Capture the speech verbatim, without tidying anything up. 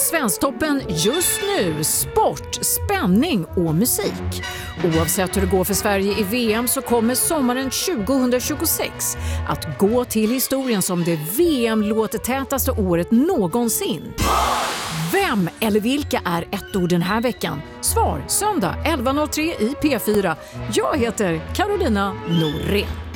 Svensktoppen just nu, sport, spänning och musik. Oavsett hur det går för Sverige i V M så kommer sommaren tjugohundratjugosex att gå till historien som det V M-låtetätaste året någonsin. Vem eller vilka är ett ord den här veckan? Svar söndag elva noll tre i P fyra. Jag heter Carolina Norén.